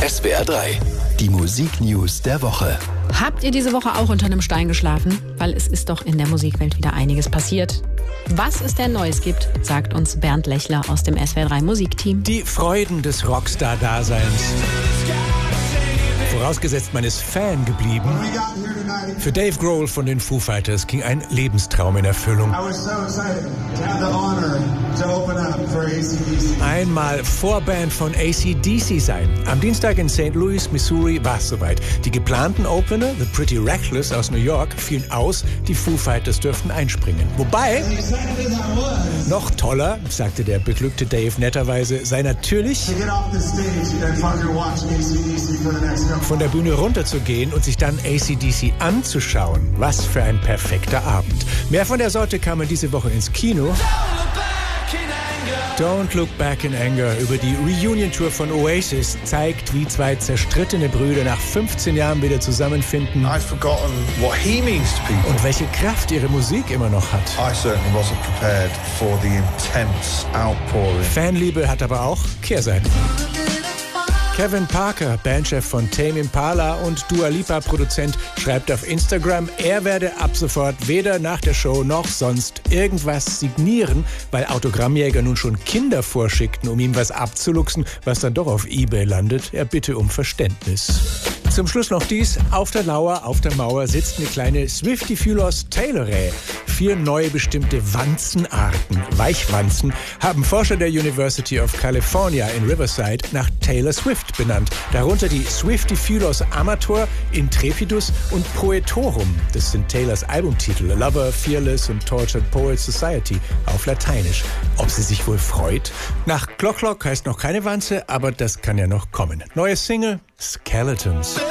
SWR 3, die Musiknews der Woche. Habt ihr diese Woche auch unter einem Stein geschlafen? Weil es ist doch in der Musikwelt wieder einiges passiert. Was es denn Neues gibt, sagt uns Bernd Lechler aus dem SWR 3 Musikteam. Die Freuden des Rockstar-Daseins. Vorausgesetzt, man ist Fan geblieben. Für Dave Grohl von den Foo Fighters ging ein Lebenstraum in Erfüllung. Einmal Vorband von AC/DC sein. Am Dienstag in St. Louis, Missouri war es soweit. Die geplanten Opener, The Pretty Reckless aus New York, fielen aus. Die Foo Fighters dürften einspringen. Wobei, noch toller, sagte der beglückte Dave netterweise, sei natürlich, von der Bühne runterzugehen und sich dann AC/DC anzuschauen. Was für ein perfekter Abend. Mehr von der Sorte kam man diese Woche ins Kino. Don't Look Back in Anger über die Reunion-Tour von Oasis zeigt, wie zwei zerstrittene Brüder nach 15 Jahren wieder zusammenfinden. I've forgotten what he means to people. Und welche Kraft ihre Musik immer noch hat. I certainly wasn't prepared for the intense outpouring. Fanliebe hat aber auch Kehrseiten. Kevin Parker, Bandchef von Tame Impala und Dua Lipa-Produzent, schreibt auf Instagram, er werde ab sofort weder nach der Show noch sonst irgendwas signieren, weil Autogrammjäger nun schon Kinder vorschickten, um ihm was abzuluxen, was dann doch auf eBay landet. Er bitte um Verständnis. Zum Schluss noch dies. Auf der Lauer, auf der Mauer sitzt eine kleine Swiftifylos Taylorae. 4 neue bestimmte Wanzenarten, Weichwanzen, haben Forscher der University of California in Riverside nach Taylor Swift benannt. Darunter die Swiftifylos Amator, Intrepidus und Poetorum. Das sind Taylors Albumtitel. Lover, Fearless und Tortured Poets Society auf Lateinisch. Ob sie sich wohl freut? Nach Clock Clock heißt noch keine Wanze, aber das kann ja noch kommen. Neue Single, Skeletons.